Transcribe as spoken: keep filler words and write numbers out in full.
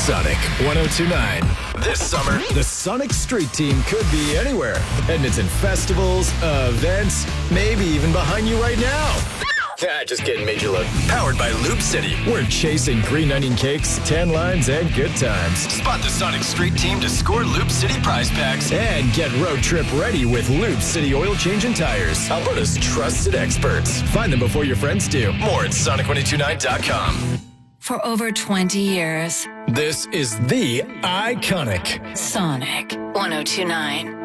Sonic one oh two point nine. This summer, the Sonic Street Team could be anywhere. Edmonton festivals, events, maybe even behind you right now. Ah, just kidding, Major Load. Powered by Loop City. We're chasing green onion cakes, tan lines, and good times. Spot the Sonic Street Team to score Loop City prize packs. And get road trip ready with Loop City oil change and tires. Alberta's trusted experts. Find them before your friends do. More at sonic one oh two nine dot com. For over twenty years, this is the iconic Sonic one oh two point nine.